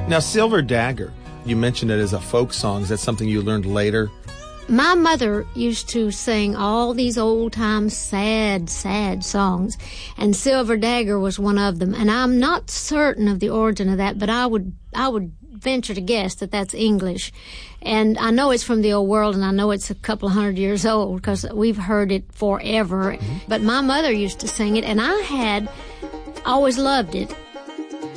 Now, Silver Dagger, you mentioned it as a folk song. Is that something you learned later? My mother used to sing all these old-time sad, sad songs, and Silver Dagger was one of them. And I'm not certain of the origin of that, but I would venture to guess that that's English. And I know it's from the old world, and I know it's a couple of 100 years old because we've heard it forever. But my mother used to sing it, and I had always loved it.